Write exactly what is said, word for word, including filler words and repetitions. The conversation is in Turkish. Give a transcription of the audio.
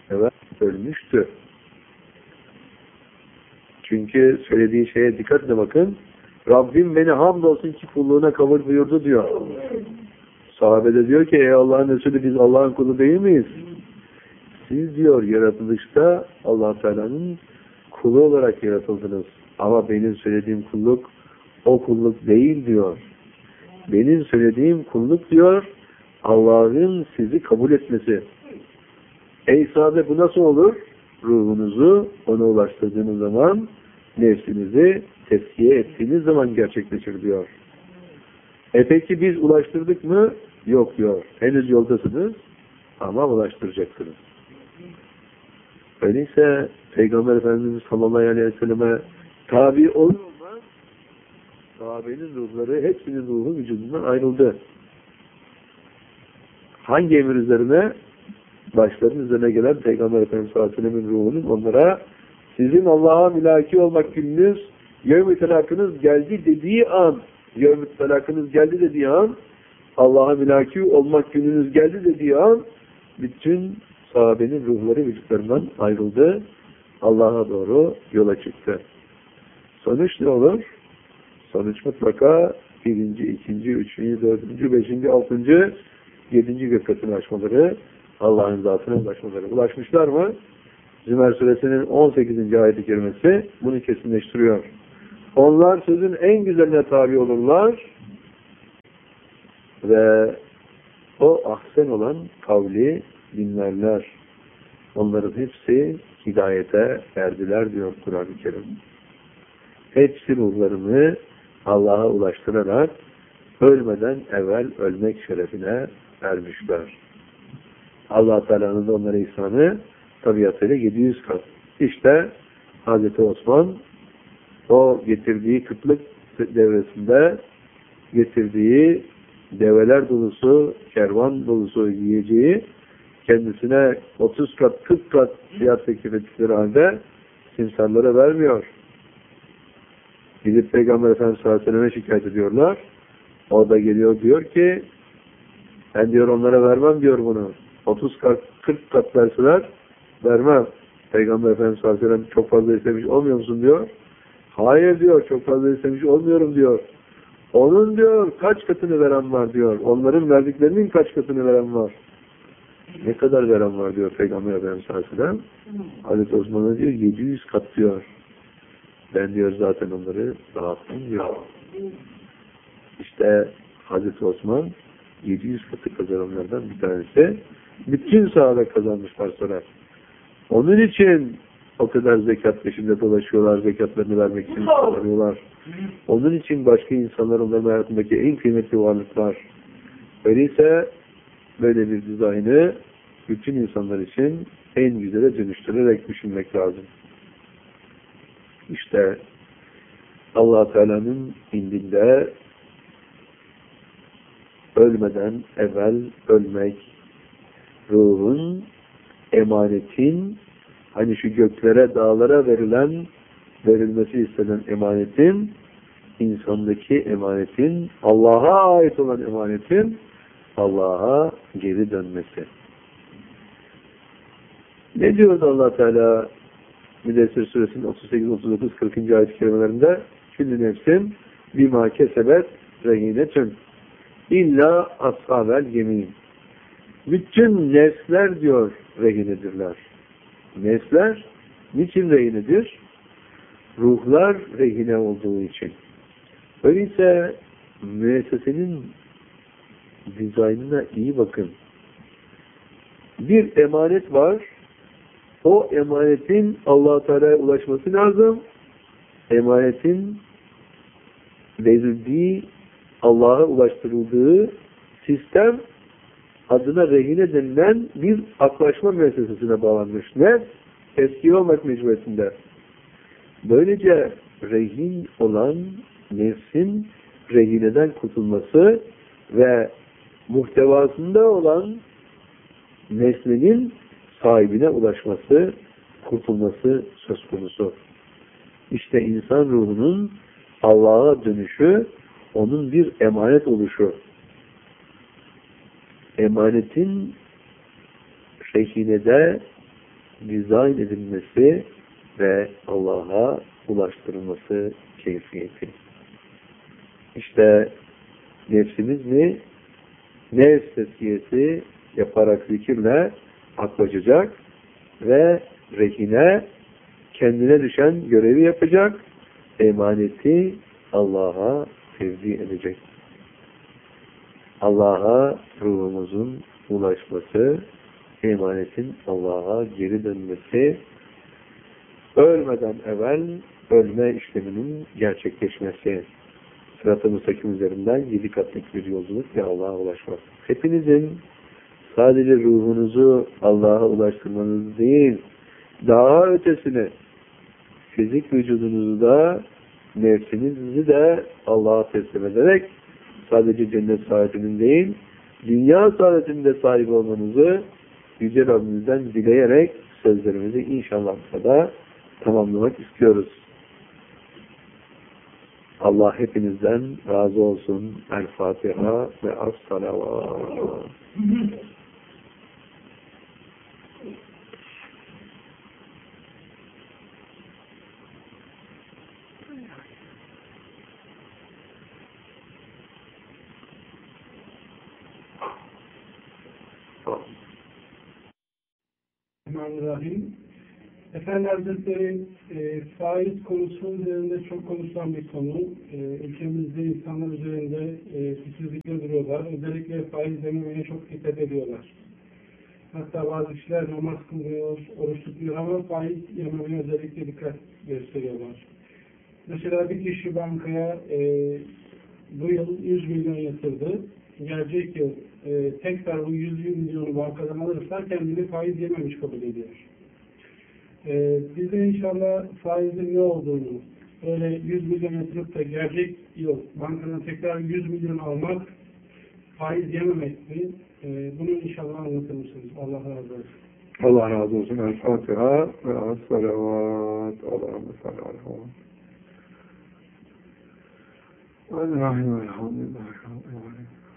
evvel ölmüştü. Çünkü söylediği şeye dikkatle bakın. Rabbim beni hamdolsun ki kulluğuna kabul buyurdu diyor. Sahabe de diyor ki ey Allah'ın Resulü biz Allah'ın kulu değil miyiz? Siz diyor yaratılışta Allah Teala'nın kulu olarak yaratıldınız. Ama benim söylediğim kulluk o kulluk değil diyor. Benim söylediğim kulluk diyor Allah'ın sizi kabul etmesi. Ey sahabe bu nasıl olur? Ruhunuzu ona ulaştırdığınız zaman nefsinizi tezkiye ettiğiniz zaman gerçekleşir diyor. E peki biz ulaştırdık mı? Yok diyor. Henüz yoldasınız ama ulaştıracaksınız. Öyleyse Peygamber Efendimiz sallallahu aleyhi ve selleme tabi olur olmaz sahabenin ruhları hepsinin ruhu vücudundan ayrıldı. Hangi emir üzerine? Başların üzerine gelen Peygamber Efendimiz sallallahu aleyhi ve sellemin ruhunun onlara sizin Allah'a mülaki olmak gününüz yevm-i telakınız geldi dediği an yevm-i telakınız geldi dediği an Allah'a mülaki olmak gününüz geldi dediği an bütün sahabenin ruhları vücutlarından ayrıldı. Allah'a doğru yola çıktı. Sonuç ne olur? Sonuç mutlaka birinci, ikinci, üçüncü, dördüncü, beşinci, altıncı, yedinci gökyüzünü açmaları, Allah'ın zatına ulaşmaları. Ulaşmışlar mı? Zümer suresinin on sekizinci ayet-i kerimesi bunu kesinleştiriyor. Onlar sözün en güzeline tabi olurlar ve o ahsen olan kavli dinlerler. Onların hepsi hidayete erdiler diyor Kur'an-ı Kerim. Hepsi ruhlarını Allah'a ulaştırarak ölmeden evvel ölmek şerefine ermişler. Allah Teala'nın da onlara ihsanı tabiatıyla yedi yüz kat. İşte Hazreti Osman o getirdiği kıtlık devresinde getirdiği develer dolusu, kervan dolusu yiyeceği kendisine otuz kat, kırk kat fiyat teklif ettikleri halde simsarlara vermiyor. Gidip Peygamber Efendimiz sallallahu aleyhi ve selleme şikayet ediyorlar. O da geliyor diyor ki ben diyor onlara vermem diyor bunu. otuz kat, kırk kat verseler vermem. Peygamber Efendimiz sallallahu aleyhi ve sellem çok fazla istemiş olmuyor musun diyor. Hayır diyor çok fazla istemiş olmuyorum diyor. Onun diyor kaç katını veren var diyor. Onların verdiklerinin kaç katını veren var. Ne kadar veren var diyor Peygamber Efendimiz sallallahu aleyhi ve sellem. Hazreti Osman'a diyor yedi yüz kat diyor. Ben diyor zaten onları dağıttım diyor. İşte Hazreti Osman yedi yüz katı kazananlardan bir tanesi. Bütün sahabe kazanmışlar sonra. Onun için o kadar zekat peşinde dolaşıyorlar, zekatlarını vermek için arıyorlar. Onun için başka insanlar onların hayatındaki en kıymetli varlıklar. Öyleyse böyle bir dizaynı bütün insanlar için en güzele dönüştürerek düşünmek lazım. İşte Allah Teala'nın indinde ölmeden evvel ölmek, ruhun, emanetin, hani şu göklere, dağlara verilen, verilmesi istenen emanetin, insandaki emanetin, Allah'a ait olan emanetin, Allah'a geri dönmesi. Ne diyordu Allah Teala Müddessir suresinin otuz sekiz, otuz dokuz, kırkıncı ayet-i kerimelerinde? Küllü nefsin bima kesebet rehinetün illa ashabel yemin. Bütün nefsler diyor rehinedirler. Nefsler niçin rehinedir? Ruhlar rehine olduğu için. Öyleyse müessesenin dizaynına iyi bakın. Bir emanet var. O emanetin Allah-u Teala'ya ulaşması lazım. Emanetin verildiği, Allah'a ulaştırıldığı sistem adına rehine denilen bir aklaşma müessesesine bağlanmış. Ne? Eski olmak mecburiyetinde. Böylece rehin olan nefsin rehineden kurtulması ve muhtevasında olan nesnenin sahibine ulaşması, kurtulması söz konusu. İşte insan ruhunun Allah'a dönüşü, onun bir emanet oluşu. Emanetin rehinede dizayn edilmesi ve Allah'a ulaştırılması keyfiyeti. İşte nefsimiz mi? Nefs tezkiyesi yaparak zikirle aklaşacak ve rehine kendine düşen görevi yapacak, emaneti Allah'a tevzi edecek. Allah'a ruhumuzun ulaşması, emanetin Allah'a geri dönmesi, ölmeden evvel ölme işleminin gerçekleşmesi, sırat-ı müstakim üzerinden yedi katlık bir yolculuk ve Allah'a ulaşmak. Hepinizin sadece ruhunuzu Allah'a ulaştırmanız değil, daha ötesine fizik vücudunuzu da, nefsinizi de Allah'a teslim ederek sadece cennet saadetinin değil, dünya saadetinin de sahip olmanızı Yüce Rabbimizden dileyerek sözlerimizi inşallah da tamamlamak istiyoruz. Allah hepinizden razı olsun. El Fatiha ve as-salavat. Bismillahirrahmanirrahim. Efendi Hazretleri, e, faiz konusu üzerinde çok konuşulan bir konu. E, ülkemizde insanlar üzerinde e, fikirlikler duruyorlar. Özellikle faiz dememeye çok dikkat ediyorlar. Hatta bazı kişiler namaz kılıyor, oruç tutuyor ama faiz yememeye özellikle dikkat gösteriyorlar. Mesela bir kişi bankaya e, bu yıl yüz milyon yatırdı. Gelecek yıl e, tekrar bu yüz milyonu bankadan alırsa kendini faiz yememiş kabul ediyor. E, biz de inşallah faizin ne olduğunu, öyle yüz milyon yatırıp da gelecek yıl bankadan tekrar yüz milyon almak, faiz yememek mi? E, bunu inşallah anlatır mısınız? Allah razı olsun. Allah razı olsun. El Fatiha ve as-salavat. Allah'ım salli aleyhi. Allah'ım elhamdülillah.